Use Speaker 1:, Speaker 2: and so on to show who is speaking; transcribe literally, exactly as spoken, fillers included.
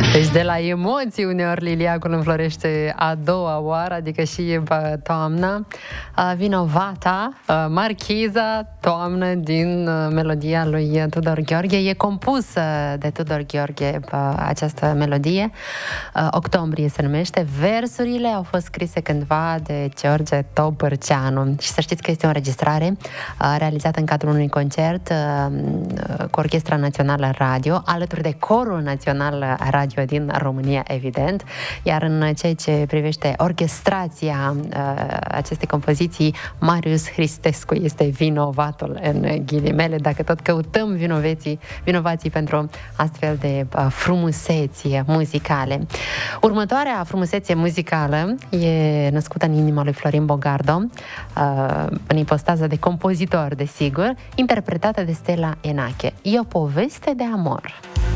Speaker 1: Deci de la emoții uneori Liliacul înflorește a doua oară, adică și toamna. Vinovata, Marchiza, toamnă din melodia lui Tudor Gheorghe. E compusă de Tudor Gheorghe această melodie. Octombrie se numește. Versurile au fost scrise cândva de George Topârceanu. Și să știți că este o înregistrare realizată în cadrul unui concert cu Orchestra Națională Radio, alături de Corul Național Radio din România, evident. Iar în ceea ce privește orchestrația uh, acestei compoziții, Marius Hristescu este vinovatul, în ghilimele, dacă tot căutăm vinovații, vinovații pentru astfel de uh, frumuseți muzicale. Următoarea frumusețe muzicală e născută în inima lui Florin Bogardo, uh, în ipostază de compozitor, desigur, interpretată de Stella Enache. E o poveste de amor.